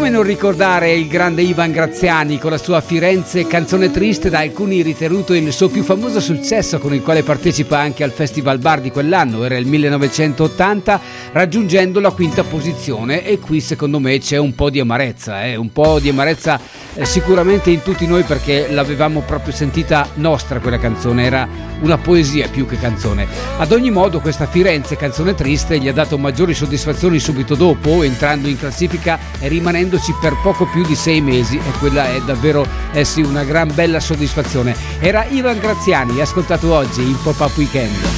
come non ricordare il grande Ivan Graziani con la sua Firenze, canzone triste, da alcuni ritenuto il suo più famoso successo, con il quale partecipa anche al Festival Bar di quell'anno, era il 1980, raggiungendo la quinta posizione. E qui secondo me c'è un po' di amarezza, sicuramente in tutti noi, perché l'avevamo proprio sentita nostra quella canzone, era una poesia più che canzone. Ad ogni modo questa Firenze, canzone triste, gli ha dato maggiori soddisfazioni subito dopo, entrando in classifica e rimanendoci per poco più di 6 mesi, e quella è davvero una gran bella soddisfazione. Era Ivan Graziani, ascoltato oggi in Pop-Up Weekend.